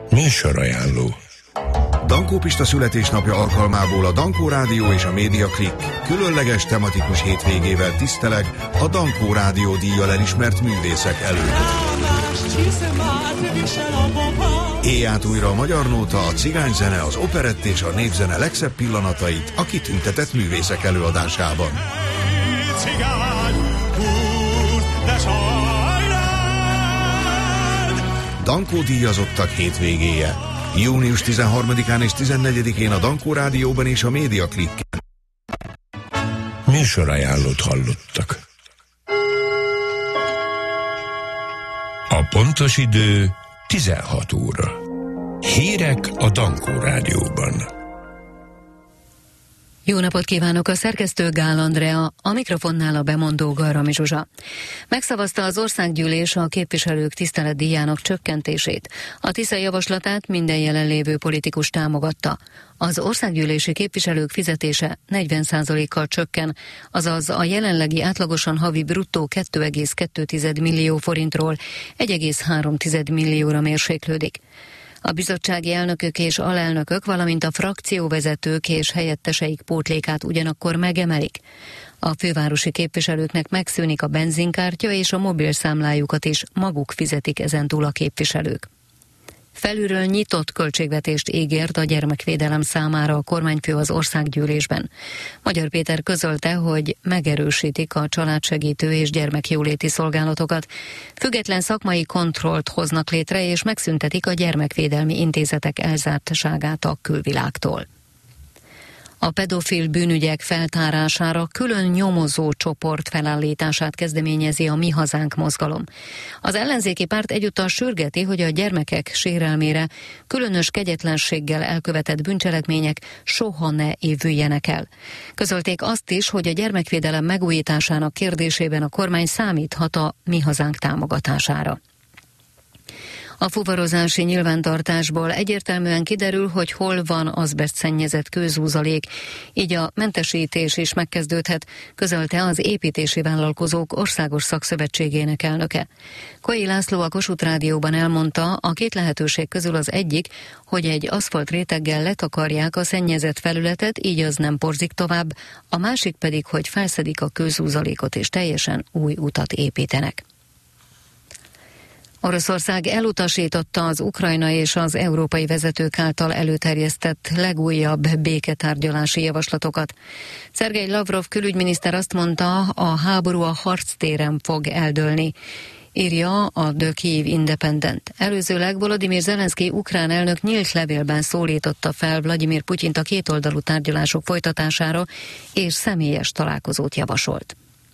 Műsorajánló. Dankó Pista születésnapja alkalmából a Dankó Rádió és a Média Klik különleges tematikus hétvégével tiszteleg a Dankó Rádió díjjal elismert művészek előtt. Éjját újra a magyar nóta, a cigányzene, az operett és a népzene legszebb pillanatait a kitüntetett művészek előadásában. Dankó díjazottak hétvégéje. Június 13-án és 14-én a Dankó Rádióban és a Média Klikken. Műsorajánlót hallottak. A pontos idő 16 óra. Hírek a Dankó Rádióban. Jó napot kívánok, a szerkesztő Gál Andrea, a mikrofonnál a bemondó Garami Zsuzsa. Megszavazta az országgyűlés a képviselők tiszteletdíjának csökkentését. A Tisza javaslatát minden jelenlévő politikus támogatta. Az országgyűlési képviselők fizetése 40%-kal csökken, azaz a jelenlegi átlagosan havi bruttó 2,2 millió forintról 1,3 millióra mérséklődik. A bizottsági elnökök és alelnökök, valamint a frakcióvezetők és helyetteseik pótlékát ugyanakkor megemelik. A fővárosi képviselőknek megszűnik a benzinkártya, és a mobilszámlájukat is maguk fizetik ezentúl a képviselők. Felülről nyitott költségvetést ígért a gyermekvédelem számára a kormányfő az országgyűlésben. Magyar Péter közölte, hogy megerősítik a családsegítő és gyermekjóléti szolgálatokat, független szakmai kontrollt hoznak létre, és megszüntetik a gyermekvédelmi intézetek elzártságát a külvilágtól. A pedofil bűnügyek feltárására külön nyomozó csoport felállítását kezdeményezi a Mi Hazánk mozgalom. Az ellenzéki párt egyúttal sürgeti, hogy a gyermekek sérelmére különös kegyetlenséggel elkövetett bűncselekmények soha ne évüljenek el. Közölték azt is, hogy a gyermekvédelem megújításának kérdésében a kormány számíthat a Mi Hazánk támogatására. A fuvarozási nyilvántartásból egyértelműen kiderül, hogy hol van azbestszennyezett kőzúzalék, így a mentesítés is megkezdődhet, közölte az Építési Vállalkozók Országos Szakszövetségének elnöke. Koly László a Kossuth Rádióban elmondta, a két lehetőség közül az egyik, hogy egy aszfaltréteggel letakarják a szennyezett felületet, így az nem porzik tovább, a másik pedig, hogy felszedik a kőzúzalékot és teljesen új utat építenek. Oroszország elutasította az Ukrajna és az európai vezetők által előterjesztett legújabb béketárgyalási javaslatokat. Szergej Lavrov külügyminiszter azt mondta, a háború a harctéren fog eldőlni, írja a The Kyiv Independent. Előzőleg Volodymyr Zelenszkij ukrán elnök nyílt levélben szólította fel Vladimir Putyint a kétoldalú tárgyalások folytatására, és személyes találkozót javasolt.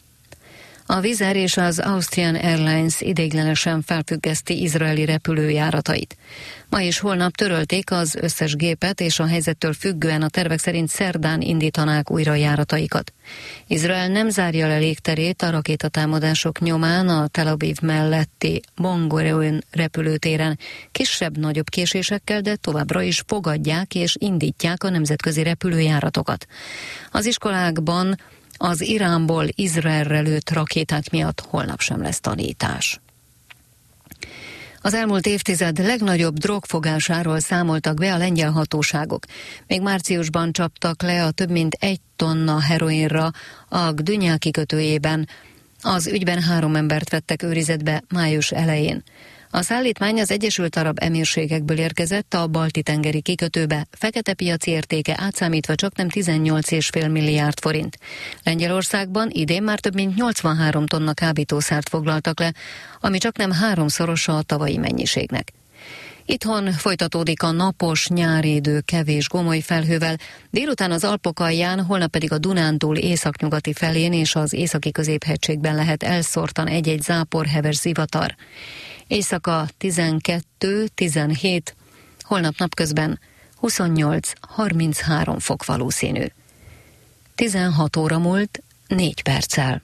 A Wizz Air és az Austrian Airlines ideiglenesen felfüggeszti izraeli repülőjáratait. Ma és holnap törölték az összes gépet, és a helyzettől függően a tervek szerint szerdán indítanák újra járataikat. Izrael nem zárja le légterét a rakétatámadások nyomán a Tel Aviv melletti Ben Gurion repülőtéren kisebb-nagyobb késésekkel, de továbbra is fogadják és indítják a nemzetközi repülőjáratokat. Az iskolákban az Iránból Izraelre lőtt rakéták miatt holnap sem lesz tanítás. Az elmúlt évtized legnagyobb drogfogásáról számoltak be a lengyel hatóságok. Még márciusban csaptak le a több mint 1 tonna heroinra a Gdynia kikötőjében. Az ügyben 3 embert vettek őrizetbe május elején. A szállítmány az Egyesült Arab Emírségekből érkezett a Balti-tengeri kikötőbe, fekete piaci értéke átszámítva csaknem 18,5 milliárd forint. Lengyelországban idén már több mint 83 tonna kábítószert foglaltak le, ami csaknem 3-szorosa a tavalyi mennyiségnek. Itthon folytatódik a napos nyári idő kevés gomoly felhővel, délután az Alpok alján, holnap pedig a Dunántúl északnyugati felén és az északi középhegységben lehet elszórtan egy-egy zápor, heves zivatar. Éjszaka 12-17, holnap napközben 28-33 fok valószínű. 16 óra múlt 4 perccel.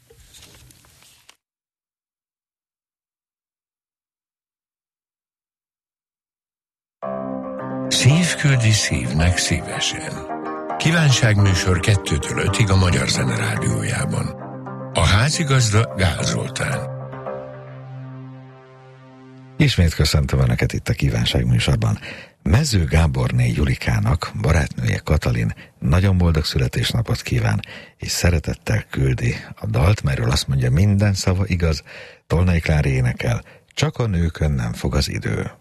Szív küldi szívnek szívesen. Kívánságműsor 2-től 5-ig a Magyar Zene Rádiójában. A házigazda Gál Zoltán. Ismét köszöntöm Önöket itt a Kívánság műsorban. Mező Gáborné Julikának barátnője Katalin nagyon boldog születésnapot kíván, és szeretettel küldi a dalt, melyről azt mondja, minden szava igaz, Tolnai Klári énekel, csak a nőkön nem fog az idő.